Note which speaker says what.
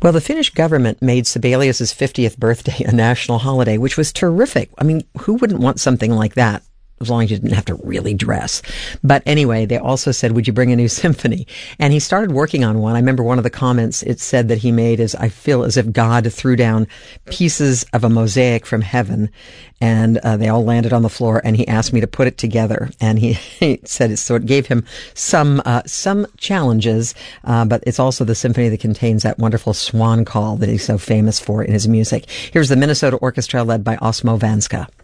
Speaker 1: Well, the Finnish government made Sibelius's 50th birthday a national holiday, which was terrific. I mean, who wouldn't want something like that? As long as you didn't have to really dress. But anyway, they also said, would you bring a new symphony? And he started working on one. I remember one of the comments it said that he made is, I feel as if God threw down pieces of a mosaic from heaven, and they all landed on the floor, and he asked me to put it together. And he said, so it gave him some challenges, but it's also the symphony that contains that wonderful swan call that he's so famous for in his music. Here's the Minnesota Orchestra led by Osmo Vanska.